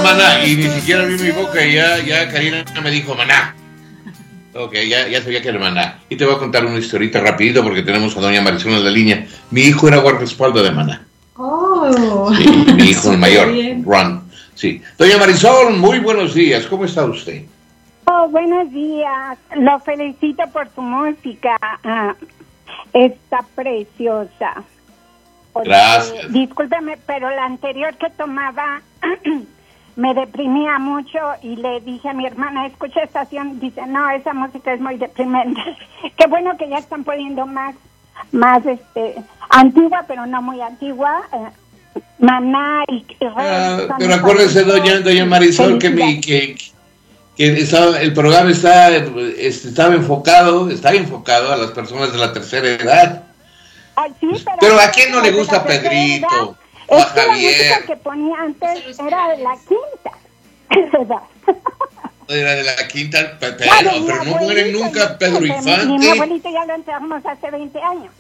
Maná, y ni siquiera vi mi boca y ya Karina me dijo Maná. Ok, ya sabía que era Maná. Y te voy a contar una historita rapidito porque tenemos a doña Marisol en la línea. Mi hijo era guardaespaldas de Maná. Oh. Sí, mi hijo el mayor, bien. Ron. Sí. Doña Marisol, muy buenos días. ¿Cómo está usted? Oh, buenos días. Lo felicito por su música. Está preciosa. Gracias. Discúlpeme, pero la anterior que tomaba me deprimía mucho y le dije a mi hermana, escucha estación, dice, no, esa música es muy deprimente. Qué bueno que ya están poniendo más antigua, pero no muy antigua. Maná y pero acuérdese, doña Marisol, que el programa estaba enfocado a las personas de la tercera edad. Ay, sí, pero ¿a quién no le gusta Pedrito o a Javier? La música que ponía antes era de la quinta. Era de la quinta, pero no mueren nunca Pedro Infante. Mi abuelito ya lo enterramos hace 20 años.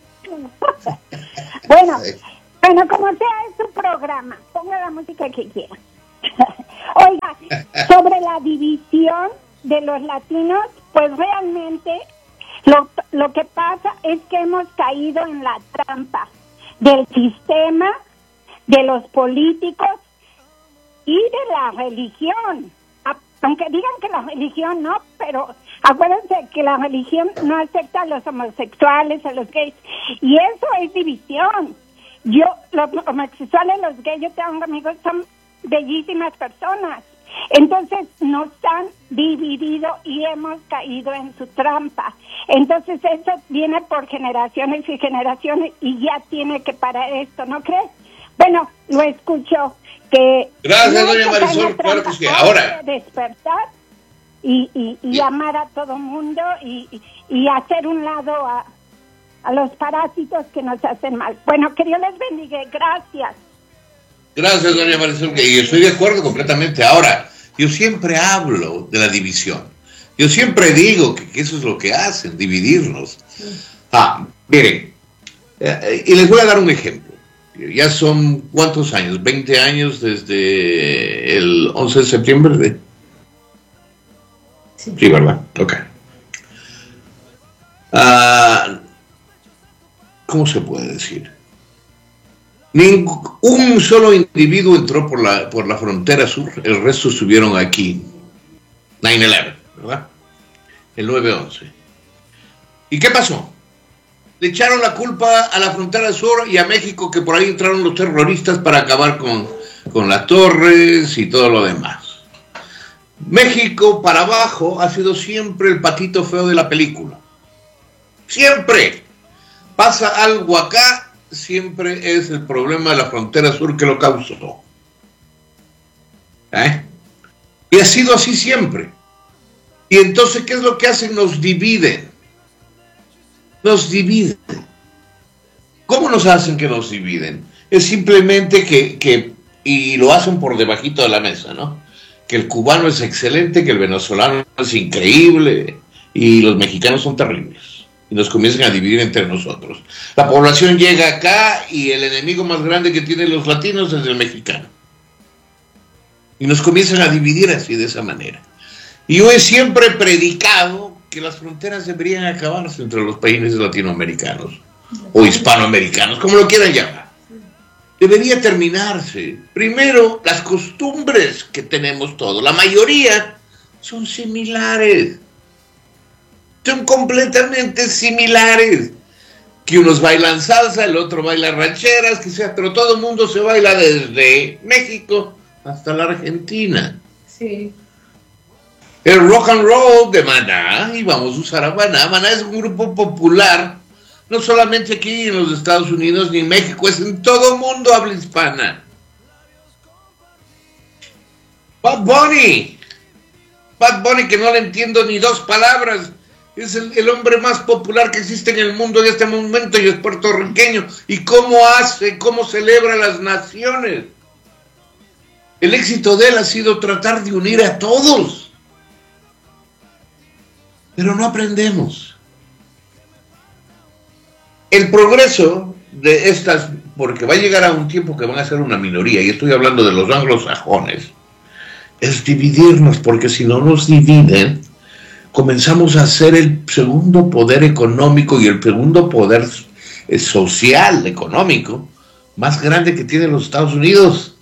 Bueno, como sea, es su programa. Ponga la música que quiera. Oiga, sobre la división de los latinos, pues realmente lo que pasa es que hemos caído en la trampa del sistema, de los políticos y de la religión. Aunque digan que la religión no, pero acuérdense que la religión no acepta a los homosexuales, a los gays, y eso es división. Los homosexuales, los gays, yo tengo amigos, son bellísimas personas. Entonces nos han dividido y hemos caído en su trampa. Entonces eso viene por generaciones y generaciones y ya tiene que parar esto, ¿no crees? Bueno, lo escucho. Gracias, doña Marisol, claro que sí. Ahora despertar y amar a todo mundo y hacer un lado a los parásitos que nos hacen mal. Bueno, que Dios les bendiga. Gracias, doña Marisol, y estoy de acuerdo completamente. Ahora, yo siempre hablo de la división. Yo siempre digo que eso es lo que hacen, dividirnos. Miren, y les voy a dar un ejemplo. Ya son, ¿cuántos años? 20 años desde el 11 de septiembre. Sí, ¿verdad? Ok. ¿Cómo se puede decir? Un solo individuo entró por la frontera sur, el resto estuvieron aquí. 9/11, ¿verdad? El 9/11. ¿Y qué pasó? Le echaron la culpa a la frontera sur y a México, que por ahí entraron los terroristas para acabar con las torres y todo lo demás. México para abajo ha sido siempre el patito feo de la película. Siempre. Pasa algo acá, siempre es el problema de la frontera sur que lo causó. Y ha sido así siempre. Y entonces, ¿qué es lo que hacen? Nos dividen. Nos dividen. ¿Cómo nos hacen que nos dividen? Es simplemente y lo hacen por debajito de la mesa, ¿no? Que el cubano es excelente, que el venezolano es increíble y los mexicanos son terribles. Y nos comienzan a dividir entre nosotros. La población llega acá y el enemigo más grande que tienen los latinos es el mexicano. Y nos comienzan a dividir así, de esa manera. Y yo he siempre predicado que las fronteras deberían acabarse entre los países latinoamericanos o hispanoamericanos, como lo quieran llamar. Debería terminarse. Primero, las costumbres que tenemos todos, la mayoría son similares. Son completamente similares. Que unos bailan salsa, el otro baila rancheras, quizás, pero todo el mundo se baila desde México hasta la Argentina. Sí. El rock and roll de Maná, y vamos a usar a Maná. Maná es un grupo popular, no solamente aquí en los Estados Unidos ni en México, es en todo el mundo habla hispana. Bad Bunny, que no le entiendo ni dos palabras, es el hombre más popular que existe en el mundo en este momento y es puertorriqueño. ¿Y cómo celebra las naciones? El éxito de él ha sido tratar de unir a todos. Pero no aprendemos. El progreso de estas, porque va a llegar a un tiempo que van a ser una minoría, y estoy hablando de los anglosajones, es dividirnos, porque si no nos dividen, comenzamos a ser el segundo poder económico y el segundo poder social, económico, más grande que tienen los Estados Unidos.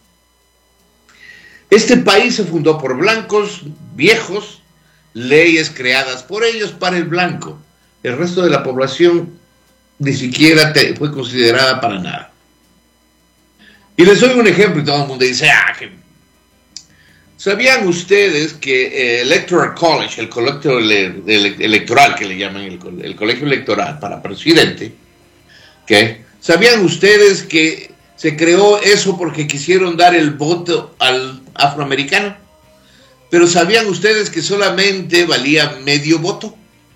Este país se fundó por blancos, viejos, leyes creadas por ellos para el blanco. El resto de la población ni siquiera fue considerada para nada. Y les doy un ejemplo y todo el mundo dice, ¿sabían ustedes que Electoral College, el colegio electoral que le llaman el colegio electoral para presidente, ¿sabían ustedes que se creó eso porque quisieron dar el voto al afroamericano? Pero ¿sabían ustedes que solamente valía medio voto?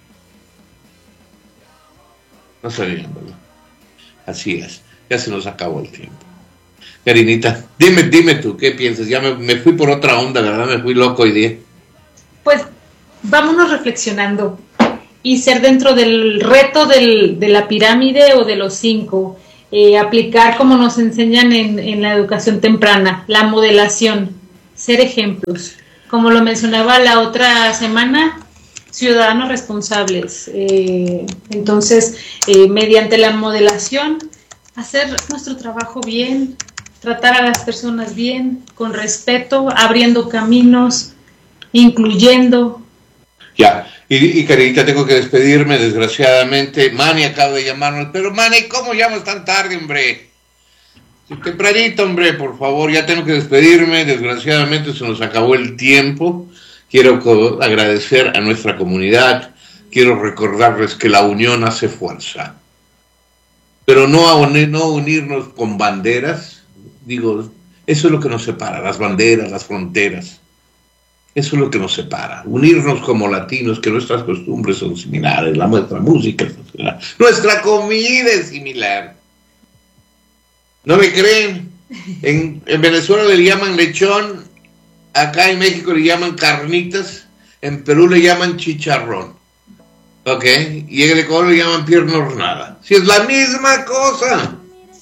No sabían, ¿verdad? Así es, ya se nos acabó el tiempo. Karinita, dime tú, ¿qué piensas? Ya me fui por otra onda, ¿verdad? Me fui loco hoy día. Pues vámonos reflexionando y ser dentro del reto de la pirámide o de los 5, aplicar como nos enseñan en la educación temprana, la modelación, ser ejemplos. Como lo mencionaba la otra semana, ciudadanos responsables. Entonces, mediante la modelación, hacer nuestro trabajo bien, tratar a las personas bien, con respeto, abriendo caminos, incluyendo. Ya, y Karinita, tengo que despedirme, desgraciadamente. Manny acaba de llamarnos, pero Manny, ¿cómo llamas tan tarde, hombre? Tempranito, hombre, por favor, ya tengo que despedirme, desgraciadamente se nos acabó el tiempo. Quiero agradecer a nuestra comunidad, quiero recordarles que la unión hace fuerza, pero no unirnos con banderas. Digo, eso es lo que nos separa, las banderas, las fronteras, eso es lo que nos separa, unirnos como latinos, que nuestras costumbres son similares, nuestra música es similar, nuestra comida es similar. ¿No me creen? En Venezuela le llaman lechón, acá en México le llaman carnitas, en Perú le llaman chicharrón, ¿ok? Y en el Ecuador le llaman pierna hornada. Si es la misma cosa.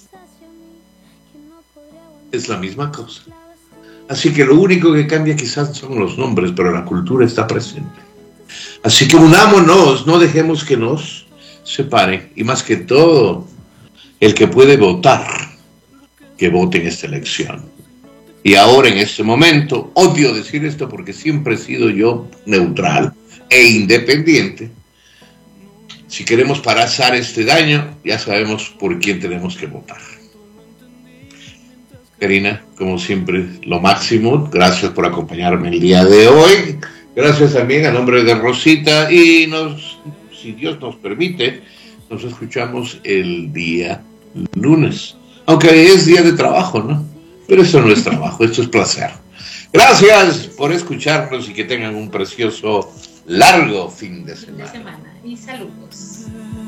Es la misma cosa. Así que lo único que cambia quizás son los nombres, pero la cultura está presente. Así que unámonos, no dejemos que nos separen. Y más que todo, el que puede votar, que vote en esta elección. Y ahora en este momento, odio decir esto porque siempre he sido yo neutral e independiente. Si queremos parar este daño, ya sabemos por quién tenemos que votar. Karina, como siempre, lo máximo. Gracias por acompañarme el día de hoy. Gracias también a nombre de Rosita. Y si Dios nos permite, nos escuchamos el día lunes. Aunque es día de trabajo, ¿no? Pero eso no es trabajo, esto es placer. Gracias por escucharnos y que tengan un precioso, largo fin de semana. Y saludos.